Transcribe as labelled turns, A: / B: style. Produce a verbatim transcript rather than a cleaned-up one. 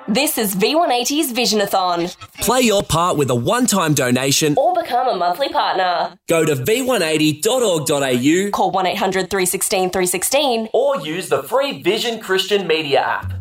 A: This is V one eighty's Visionathon.
B: Play your part with a one-time donation
A: Or become a monthly partner.
B: Go to v one eighty dot org dot a u,
A: Call one eight hundred three one six three one six
B: or use the free Vision Christian Media app.